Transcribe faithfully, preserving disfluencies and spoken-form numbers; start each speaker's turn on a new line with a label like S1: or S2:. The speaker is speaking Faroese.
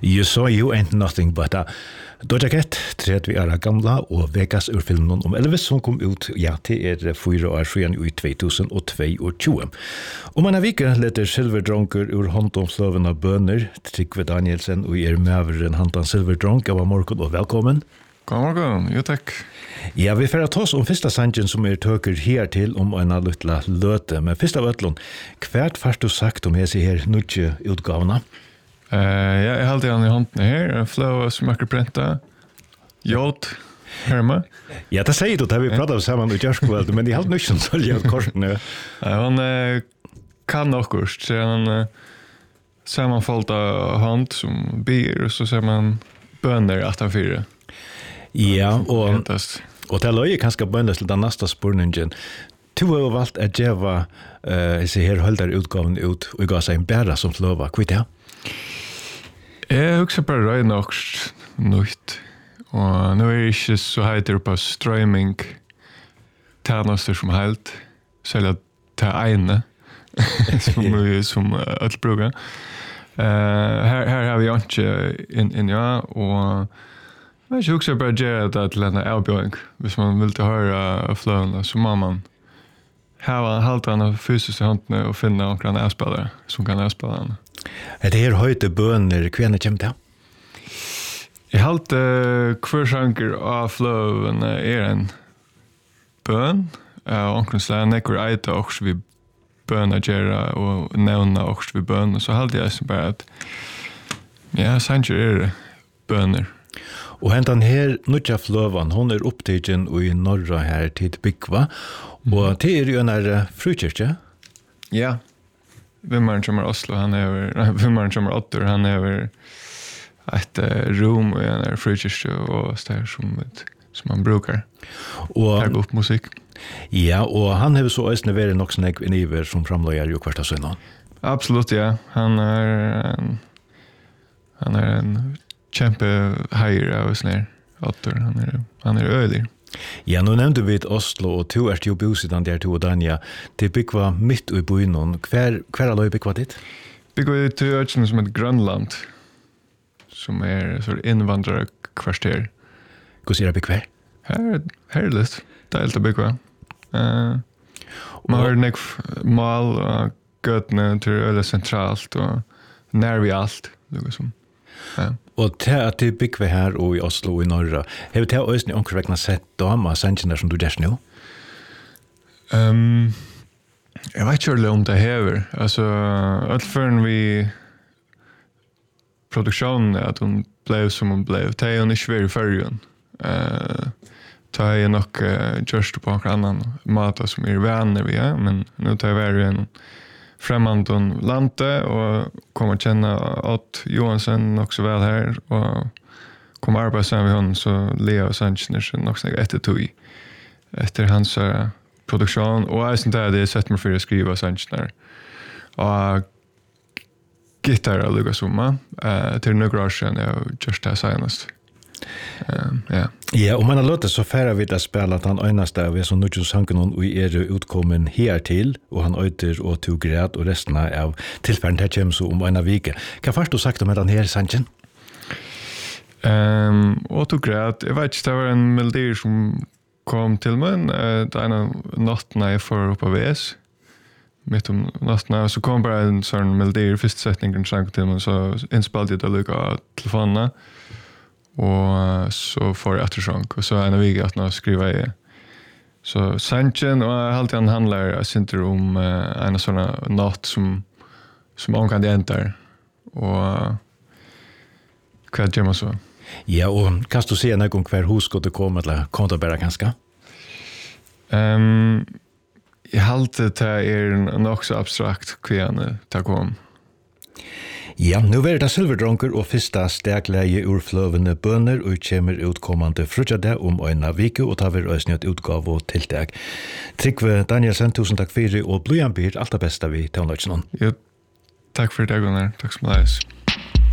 S1: You saw you ain't nothing but a Doja Cat, trettivi år gamla og Vegas ur filmen om Elvis som kom ut, ja, til er fyra år siden i två tusen tjueto. Om en av vika leter Silverdronker ur hånden fløven av bøner, Trygve Danielsen og er møveren Hantan Silverdronk, av morgen og velkommen.
S2: God morgen, jo takk.
S1: Ja, vi får ta oss om første sangen som er tøker her til om en av luttla løte, men først av øtlån, hvert først du sagt om hese her nødje utgavene?
S2: Uh, ja, jeg halte han i hånden her, flå smøkkerprenta, jod, herma.
S1: Ja, det sier du, det har vi pratet sammen ut jørskveld, men de halte nødje som sølger korsene.
S2: Ja, han uh, kan okkurst, så han uh, sammanfoldt av hånd som byr, og så ser man bønner attanfyra.
S1: Ja, og, og det løy kanskje bønnes til den neste spørningen. Du har jo valgt å gjøre uh, disse her holder utgaven ut, og ga seg en bæra som fløva. Hva er det?
S2: Jeg husker bare røy nokst nøyt, og nå er det ikke så heiter på streaming tjenester som helt, selv at det er ene som vi som alt bruker. Uh, her, her har vi ikke inn, inn ja, og jeg husker bare gjøre det til en avbjøring. Hvis man vil til høre fløvene, så må man ha halte han fysisk i håndene og finne noen avspillere som kan avspille han.
S1: Er det her høyte bøner, hvem er det?
S2: Jeg halte hver sanger av fløven er en bøn, og omkring slag nekker eite også vi bøn å gjøre og nevne også vi bøn, og så halte jeg bare at ja, sanger er bøner.
S1: Og hentan her nødja fløvan, hon er opptidgen i norra her til Byggva, og det er jo en her frukirke?
S2: Ja. Vimmaren som er Oslo, han er nei, vimmaren som er Otter, han er et uh, rom og en er frukirke og steder som, som han brukar. Og her går opp musikk.
S1: Ja, og han har så øyne vært nok snakk inn i hver som framløyer jo hvert av sønne.
S2: Absolutt, ja. Han er en, han er en kjempe heier av oss nær, Otter. Han er, han er øyelig.
S1: Ja, nå nevnte vi Oslo, og to er til bosidan der to og Danja. Det Byggva midt i byen. Hver, hver er løy Byggva ditt?
S2: Byggva er til øyne som et Grønland, som er så innvandrere kvarter.
S1: Hva sier jeg Byggva?
S2: Her, her er litt. Det er helt å Byggva. Uh, man har nek mal og gøtene til øyne sentralt, og nær vi alt. Liksom. Ja.
S1: Og til at du bygger her og i Oslo og i Norra, har du til å øyne omkring vekna sett dama sangene som du gjør nå?
S2: Um, jeg vet ikke om det hever. Altså, alt før vi produksjonen er at hun ble som hun ble. Det er hun ikke vært i førgen. Uh, det er nok uh, gjørst på en annen mat som er venner vi er, men nå tar jeg vært i en främmande landet och kommer att känna att Johansson också väl här och kommer arbeta sen med honom så Leo Sanchez också ett ett tog efter hans uh, produktion och jag syns det är sett mig för att skriva Sanchez och gitarr Lucas Summa eh till några år sedan jag just har senast. Um, ja.
S1: Ja, og man har låtet så færre vidt å spille at han øyneste av som nødvendig sangen og er utkommen her til, og han øyter og tog grad og resten av tilfæren til kommer så om en av vike. Hva først du sagt om den her sangen?
S2: Um, og tog grad, jeg vet ikke, det var en melodi som kom til meg, det er en av nattene jeg får opp av V S, midt om nattene, så kom bare en sånn melodi, første setningen sang til meg, så innspilte jeg det lykke av telefonene, og så får jeg ettersang, og så er en av vige at nå skriver jeg. Så sangen, og alltid han handler, jeg synes om uh, en av sånne natt som, som omkant jenter, og hva gjør man så?
S1: Ja, og kan du se noe om hver hos skal du komme, eller kom det bare ganske?
S2: Um, jeg halte det er nok så abstrakt hva det kom.
S1: Ja, nu er det Silverdronker og første stegleie ur fløvende bøner og kommer utkommende frutjade om øyne vike og tar vi røysnjøt utgave og tiltak. Trygve Danielsen, tusen takk for det, og Bløyan byr alt det beste vi til å nødvendig.
S2: Jo, takk for det, Gunnar. Takk som leis.